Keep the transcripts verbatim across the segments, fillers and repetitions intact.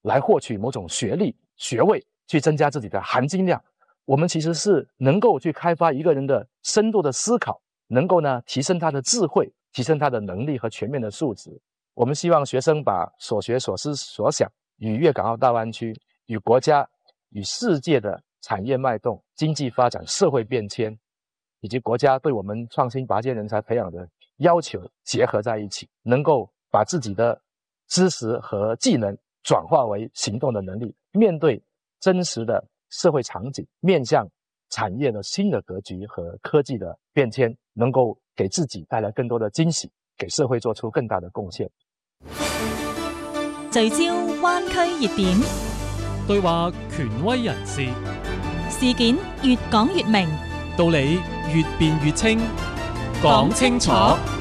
来获取某种学历、学位，去增加自己的含金量。我们其实是能够去开发一个人的深度的思考，能够呢提升他的智慧，提升他的能力和全面的素质。我们希望学生把所学所思所想与粤港澳大湾区、与国家、与世界的产业脉动、经济发展、社会变迁，以及国家对我们创新拔尖人才培养的要求结合在一起，能够把自己的知识和技能转化为行动的能力，面对真实的社会场景，面向产业的新的格局和科技的变迁，能够给自己帶來更多的驚喜，給社會做出更大的貢獻。 聚焦灣區熱點， 對話權威人士， 事件越講越明， 道理越辯越清，講清楚。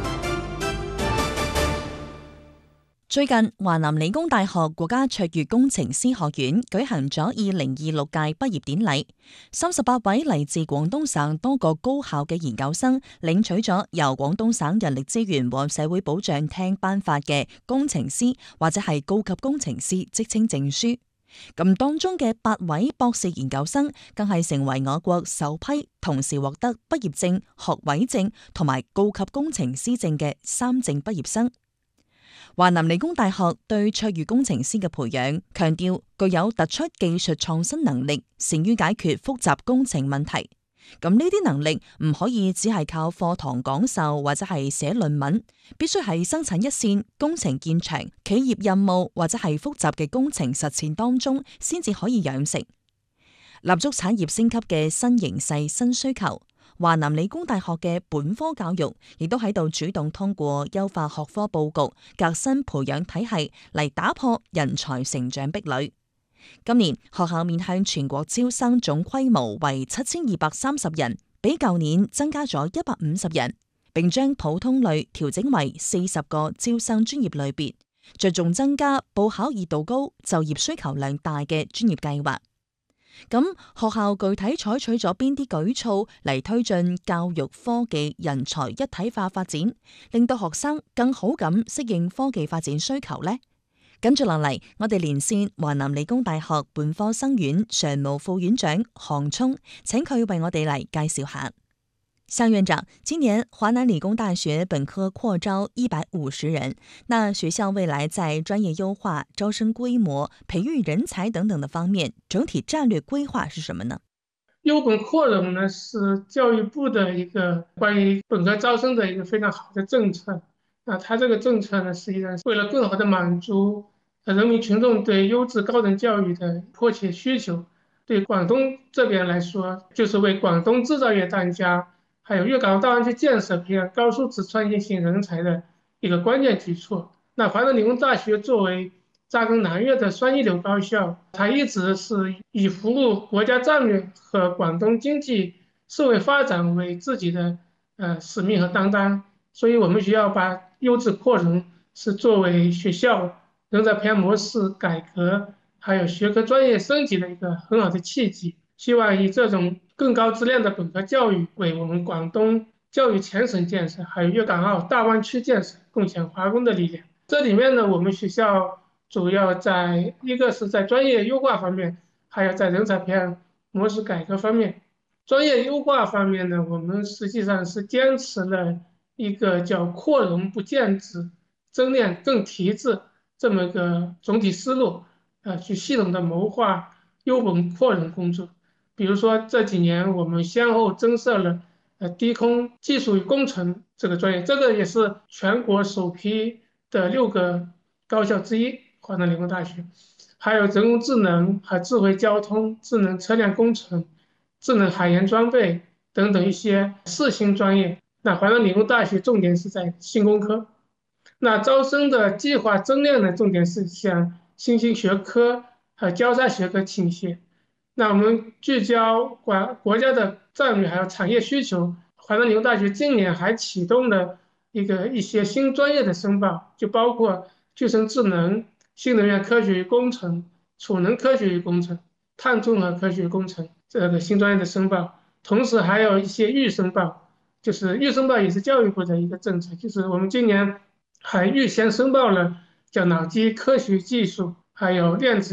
最近，華南理工大學國家卓越工程師學院舉行咗二零二六屆畢業典禮，三十八位嚟自廣東省多個高校嘅研究生領取咗由廣東省人力資源和社會保障廳頒發嘅工程師或者係高級工程師職稱證書。咁當中嘅八位博士研究生更係成為我國首批同時獲得畢業證、學位證同埋高級工程師證嘅三證畢業生。華南理工大學對卓越工程師嘅培養，強調具有突出技術創新能力，善於解決複雜工程問題。咁呢啲能力唔可以只係靠課堂講授或者係寫論文，必須喺生產一線、工程現場、企業任務或者係複雜嘅工程實踐當中，先至可以養成。立足產業升級嘅新形勢、新需求。華南理工大學嘅本科教育亦都喺度主動通過優化學科佈局、革新培養體系嚟打破人才成長壁壘。今年學校面向全國招生總規模為七千二百三十人，比舊年增加咗一百五十人，並將普通類調整為四十個招生專業類別，着重增加報考易度高、就業需求量大嘅專業計劃。咁學校具體採取咗邊啲舉措嚟推進教育科技人才一體化發展，令到學生更好咁適應科技發展需求呢？跟住落嚟，我哋連線華南理工大學本科生院常務副院長項聰，請佢為我哋嚟介紹下。項院長，今年華南理工大學本科擴招一百五十人，那學校未來在專業優化、招生規模、培育人才等等的方面，整體戰略規劃是什麼呢？ 優本擴容呢，是教育部的一個關於本科招生的一個非常好的政策。那它這個政策呢，實際上是為了更好的滿足人民群眾對優質高等教育的迫切需求。對廣東這邊來說，就是為廣東製造業當家，還有粵港澳大灣區建設培養高素質創新型人才的一個關鍵舉措。那華南理工大學作為扎根南粵的雙一流高校，它一直是以服務國家戰略和廣東經濟社會發展為自己的呃使命和擔當。所以我們學校把優質擴容是作為學校人才培養模式改革，還有學科專業升級的一個很好的契機。希望以這種更高質量的本科教育，為我們廣東教育全省建設，還有粵港澳大灣區建設貢獻華工的力量。這裡面呢，我們學校主要在一個是在專業優化方面，還有在人才培養模式改革方面。專業優化方面呢，我們實際上是堅持了一個叫擴容不減脂、精煉更提質這麼一個總體思路，呃，去系統的謀劃優本擴容工作。比如說這幾年我們先後增設了呃低空技術與工程這個專業，這個也是全國首批的六個高校之一，華南理工大學。還有人工智能和智慧交通、智能車輛工程、智能海洋裝備等等一些四新專業。那華南理工大學重點是在新工科。那招生的計劃增量呢，重點是向新興學科和交叉學科傾斜。那我們聚焦國國家的戰略還有產業需求，華南理工大學今年還啟動了一個一些新專業的申報，就包括具身智能、新能源科學與工程、儲能科學與工程、碳綜合科學與工程這個新專業的申報，同時還有一些預申報，就是預申報也是教育部的一個政策，就是我們今年還預先申報了叫腦機科學技術，還有電子